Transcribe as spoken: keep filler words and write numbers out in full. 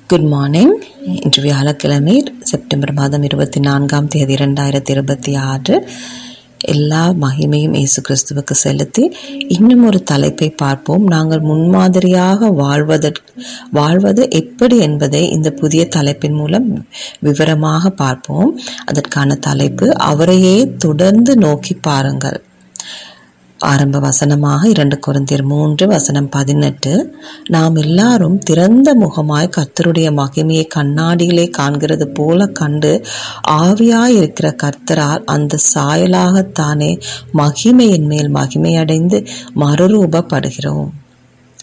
Good morning. இன்று வியாழக்கிழமை September மாதம் இருபத்தி நான்காம் தேதி இரண்டாயிரத்தி இருபத்தி ஆறு. எல்லா மகிமையும் இயேசு கிறிஸ்துவுக்கு செலுத்தி இன்னும் ஒரு தலைப்பை பார்ப்போம். நாங்கள் முன்மாதிரியாக வாழ்வதற்கு வாழ்வது எப்படி என்பதை இந்த புதிய தலைப்பின் மூலம் விவரமாக பார்ப்போம். அதற்கான தலைப்பு, அவரையே தொடர்ந்து நோக்கி பாருங்கள். ஆரம்ப வசனமாக இரண்டு கொரிந்தியர் மூன்று வசனம் பதினெட்டு. நாம் எல்லாரும் திறந்த முகமாய் கர்த்தருடைய மகிமையை கண்ணாடியிலே காண்கிறது போல கண்டு ஆவியாய் இருக்கிற கர்த்தரால் அந்த சாயலாகத்தானே மகிமையின் மேல் மகிமையடைந்து மறுரூபப்படுகிறோம்.